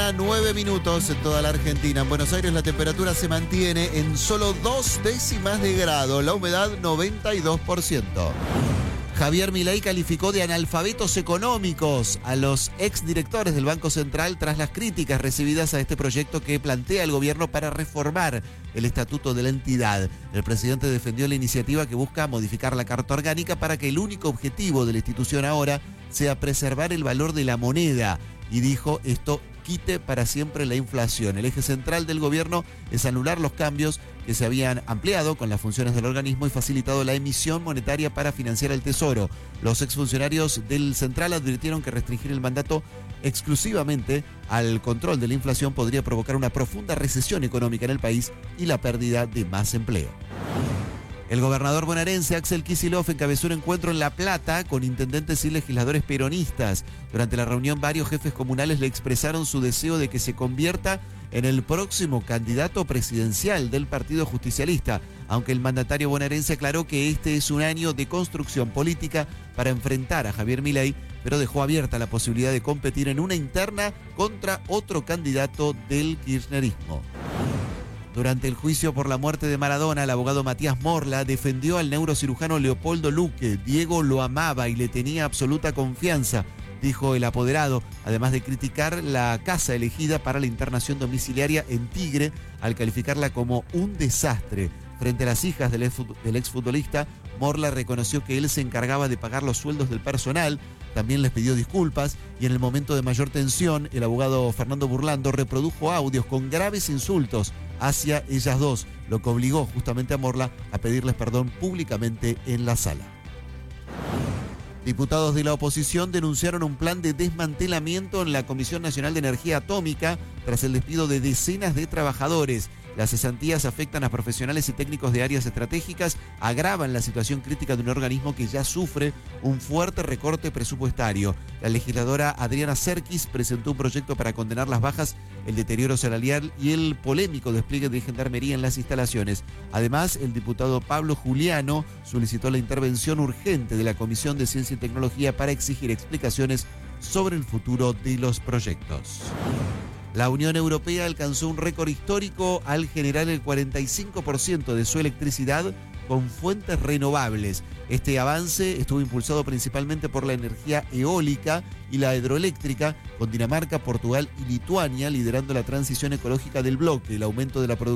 mañana, 9 minutos en toda la Argentina. En Buenos Aires la temperatura se mantiene en solo 2 décimas de grado, la humedad 92%. Javier Milei calificó de analfabetos económicos a los exdirectores del Banco Central tras las críticas recibidas a este proyecto que plantea el gobierno para reformar el estatuto de la entidad. El presidente defendió la iniciativa que busca modificar la Carta Orgánica para que el único objetivo de la institución ahora sea preservar el valor de la moneda. Y dijo, esto quite para siempre la inflación. El eje central del gobierno es anular los cambios que se habían ampliado con las funciones del organismo y facilitado la emisión monetaria para financiar el Tesoro. Los exfuncionarios del Central advirtieron que restringir el mandato exclusivamente al control de la inflación podría provocar una profunda recesión económica en el país y la pérdida de más empleo. El gobernador bonaerense Axel Kicillof encabezó un encuentro en La Plata con intendentes y legisladores peronistas. Durante la reunión, varios jefes comunales le expresaron su deseo de que se convierta en el próximo candidato presidencial del Partido Justicialista, aunque el mandatario bonaerense aclaró que este es un año de construcción política para enfrentar a Javier Milei, pero dejó abierta la posibilidad de competir en una interna contra otro candidato del kirchnerismo. Durante el juicio por la muerte de Maradona, el abogado Matías Morla defendió al neurocirujano Leopoldo Luque. Diego lo amaba y le tenía absoluta confianza, dijo el apoderado, además de criticar la casa elegida para la internación domiciliaria en Tigre, al calificarla como un desastre. Frente a las hijas del exfutbolista, Morla reconoció que él se encargaba de pagar los sueldos del personal, también les pidió disculpas y en el momento de mayor tensión, el abogado Fernando Burlando reprodujo audios con graves insultos hacia ellas dos, lo que obligó justamente a Morla a pedirles perdón públicamente en la sala. Diputados de la oposición denunciaron un plan de desmantelamiento en la Comisión Nacional de Energía Atómica tras el despido de decenas de trabajadores. Las cesantías afectan a profesionales y técnicos de áreas estratégicas, agravan la situación crítica de un organismo que ya sufre un fuerte recorte presupuestario. La legisladora Adriana Serkis presentó un proyecto para condenar las bajas, el deterioro salarial y el polémico despliegue de gendarmería en las instalaciones. Además, el diputado Pablo Juliano solicitó la intervención urgente de la Comisión de Ciencia y Tecnología para exigir explicaciones sobre el futuro de los proyectos. La Unión Europea alcanzó un récord histórico al generar el 45% de su electricidad con fuentes renovables. Este avance estuvo impulsado principalmente por la energía eólica y la hidroeléctrica, con Dinamarca, Portugal y Lituania liderando la transición ecológica del bloque. El aumento de la producción